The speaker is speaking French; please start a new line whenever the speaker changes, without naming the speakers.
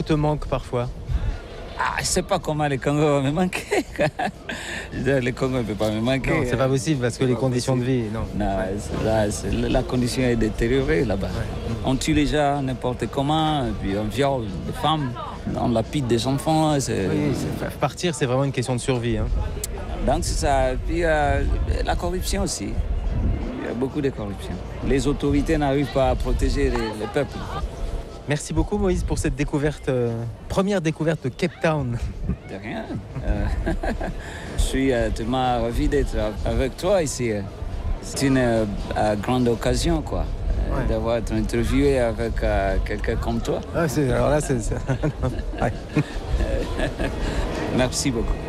te manque parfois?
Ah, je sais pas comment le Congo va me manquer. Le Congo ne peut pas me manquer.
Non, c'est pas possible parce que les conditions de vie, non.
Non, la condition est détériorée là-bas.
Ouais.
On tue les gens n'importe comment, et puis on viole des femmes, on lapide des enfants.
Oui, partir, c'est vraiment une question de survie. Hein.
Donc c'est ça. Et puis la corruption aussi. Il y a beaucoup de corruption. Les autorités n'arrivent pas à protéger les peuples.
Merci beaucoup Moïse pour cette découverte, première découverte de Cape Town.
De rien. Je suis tellement ravi d'être avec toi ici. C'est une grande occasion, quoi, d'avoir été interviewé avec quelqu'un comme toi.
Ah, alors là, c'est... Ouais.
Merci beaucoup.